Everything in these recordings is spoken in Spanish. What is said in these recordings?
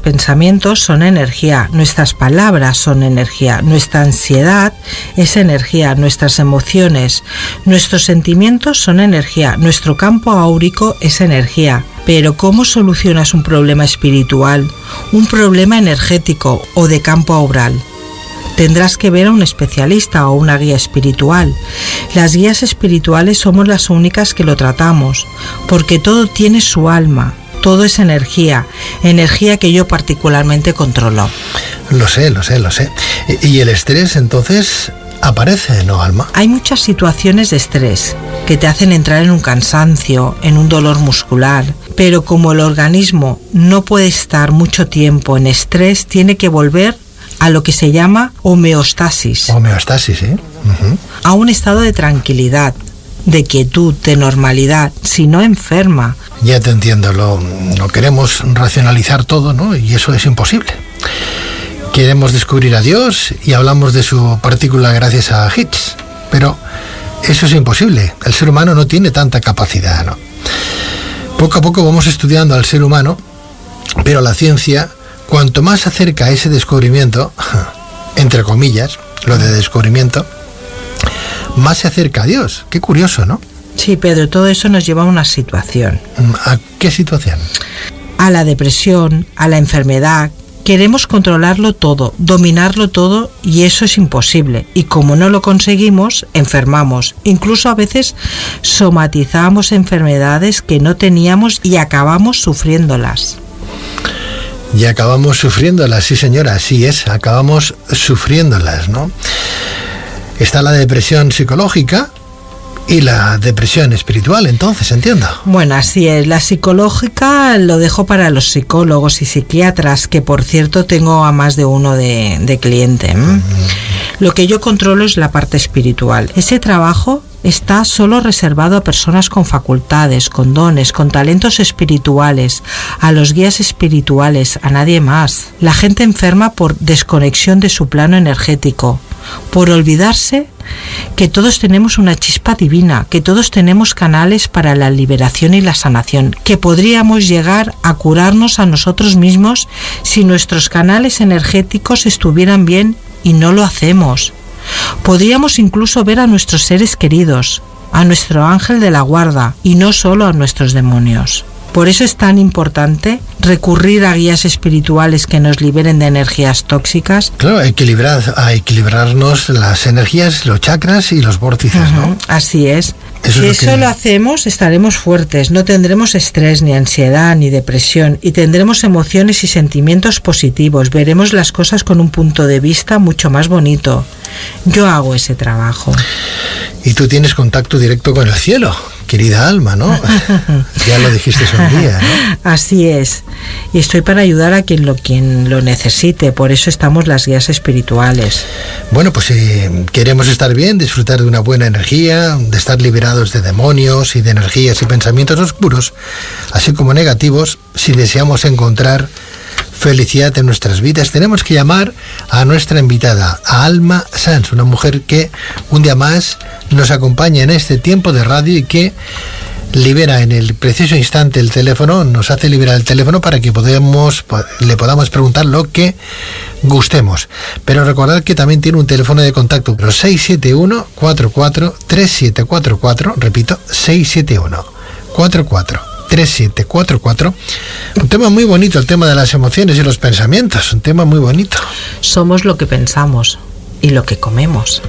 pensamientos son energía, nuestras palabras son energía, nuestra ansiedad es energía, nuestras emociones, nuestros sentimientos son energía, nuestro campo áurico es energía. Pero ¿cómo solucionas un problema espiritual, un problema energético o de campo aural? Tendrás que ver a un especialista o una guía espiritual. Las guías espirituales somos las únicas que lo tratamos, porque todo tiene su alma, todo es energía que yo particularmente controlo. Lo sé. ¿Y el estrés entonces aparece, no, Alma? Hay muchas situaciones de estrés que te hacen entrar en un cansancio, en un dolor muscular, pero como el organismo no puede estar mucho tiempo en estrés, tiene que volver a lo que se llama homeostasis. Homeostasis, ¿eh? Uh-huh. A un estado de tranquilidad, de quietud, de normalidad, si no enferma. Ya te entiendo, lo queremos racionalizar todo, ¿no? Y eso es imposible. Queremos descubrir a Dios y hablamos de su partícula gracias a Higgs, pero eso es imposible. El ser humano no tiene tanta capacidad, ¿no? Poco a poco vamos estudiando al ser humano, pero la ciencia, cuanto más se acerca a ese descubrimiento, entre comillas, lo de descubrimiento, más se acerca a Dios. Qué curioso, ¿no? Sí, Pedro, todo eso nos lleva a una situación. ¿A qué situación? A la depresión, a la enfermedad. Queremos controlarlo todo, dominarlo todo, y eso es imposible. Y como no lo conseguimos, enfermamos. Incluso a veces somatizamos enfermedades que no teníamos y acabamos sufriéndolas. Y acabamos sufriéndolas, sí señora, así es, acabamos sufriéndolas, ¿no? Está la depresión psicológica y la depresión espiritual, entonces, entiendo. Bueno, así es. La psicológica lo dejo para los psicólogos y psiquiatras, que por cierto tengo a más de uno de cliente. Lo que yo controlo es la parte espiritual. Ese trabajo está solo reservado a personas con facultades, con dones, con talentos espirituales, a los guías espirituales, a nadie más. La gente enferma por desconexión de su plano energético, por olvidarse que todos tenemos una chispa divina, que todos tenemos canales para la liberación y la sanación, que podríamos llegar a curarnos a nosotros mismos si nuestros canales energéticos estuvieran bien, y no lo hacemos. Podríamos incluso ver a nuestros seres queridos, a nuestro ángel de la guarda, y no solo a nuestros demonios. Por eso es tan importante recurrir a guías espirituales que nos liberen de energías tóxicas. Claro, a equilibrarnos las energías, los chakras y los vórtices, ¿no? Así es. Si eso lo hacemos, estaremos fuertes, no tendremos estrés, ni ansiedad, ni depresión, y tendremos emociones y sentimientos positivos, veremos las cosas con un punto de vista mucho más bonito. Yo hago ese trabajo. Y tú tienes contacto directo con el cielo, querida Alma, ¿no? Ya lo dijiste un día, ¿no? Así es. Y estoy para ayudar a quien lo necesite, por eso estamos las guías espirituales. Bueno, pues si queremos estar bien, disfrutar de una buena energía, de estar liberados de demonios y de energías y pensamientos oscuros, así como negativos, si deseamos encontrar felicidad en nuestras vidas, tenemos que llamar a nuestra invitada, a Alma Sanz, una mujer que un día más nos acompaña en este tiempo de radio y que libera en el preciso instante el teléfono, nos hace liberar el teléfono para que le podamos preguntar lo que gustemos. Pero recordad que también tiene un teléfono de contacto, 671-44-3744, repito, 671-44-3744. Un tema muy bonito, el tema de las emociones y los pensamientos, un tema muy bonito. Somos lo que pensamos y lo que comemos.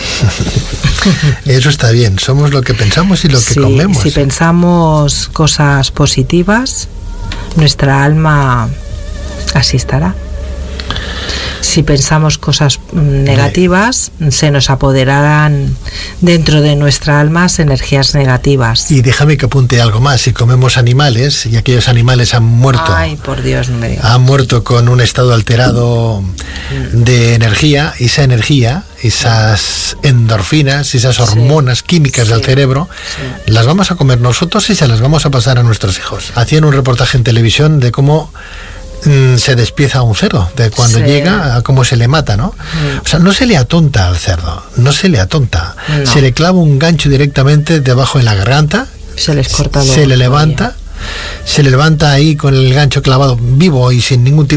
Eso está bien, somos lo que pensamos y lo que comemos. Si pensamos cosas positivas, nuestra alma así estará. Si pensamos cosas negativas, se nos apoderarán dentro de nuestra alma energías negativas. Y déjame que apunte algo más. Si comemos animales y aquellos animales han muerto, ay, por Dios, no me digas. Han muerto con un estado alterado de energía, esa energía, esas endorfinas, esas hormonas químicas del cerebro, las vamos a comer nosotros y se las vamos a pasar a nuestros hijos. Hacían un reportaje en televisión de cómo se despieza un cerdo, de cuando llega a cómo se le mata, ¿no? O sea, no se le atonta al cerdo, no se le atonta. No. Se le clava un gancho directamente debajo de la garganta, se les corta, se le levanta ahí con el gancho clavado vivo y sin ningún tipo